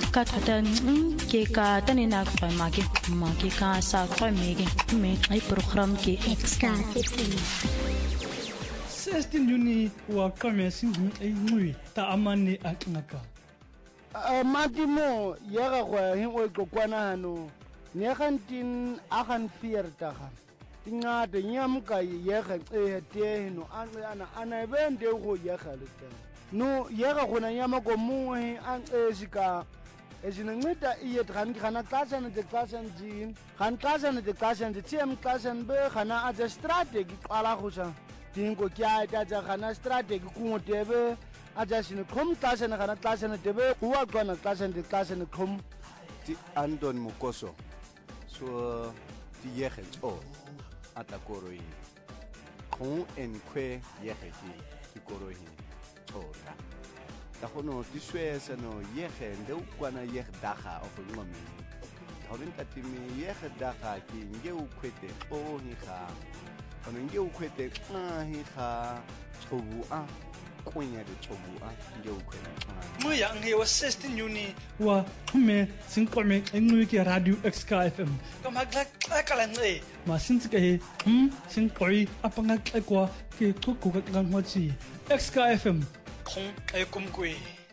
ka thata ke ka tane na kwa make ka sa kwa me ai program ke Extra Sestin Juni wa kame singu ai ngui ta amane akngaka Matimo yega kwa hingo kokwana hano negantin agan fiertaga tingade nyamka yega tehno ana bende go yega lete no yega gona nyama ko muwe an esika ezinceda iye khana xashana de xashana jin khan xashana de xashana tiem xashana be khana aja strategy qala khusa dingo kya ta khana strategy kungotebe aja sine khom xashana khana xashana debe kuwa khona xashana de xashana khom ti Anton Mukoso so ti yege o atakoroi khon en kwe yege ti koroi ora da khono ti swesa no yege ndeu kwana yege daga of ngomi thorin katimi yege daga ki ngeu kwete o hi kha kono ngeu kwete hi kha chobu a kunya de chobu a ngeu kwete mo ya nge wa 16 Juni wa me sinqome engqui ke radio XK FM kama kala nge ma sintsike he sinqoi apanga kwa ke qhuqhuka ka ngwachi XK FM khong e kumkwe